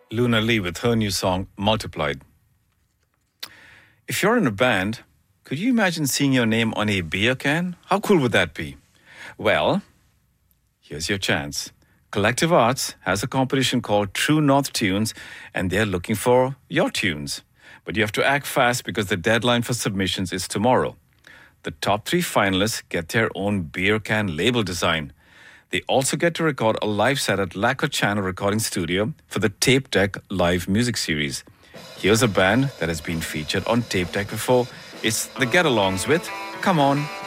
Luna Lee with her new song, Multiplied. If you're in a band, could you imagine seeing your name on a beer can? How cool would that be? Well, here's your chance. Collective Arts has a competition called True North Tunes, and they're looking for your tunes. But you have to act fast because the deadline for submissions is tomorrow. The top 3 finalists get their own beer can label design. They also get to record a live set at Lacquer Channel Recording Studio for the Tape Deck live music series. Here's a band that has been featured on Tape Deck before. It's the Get-Alongs with Come On,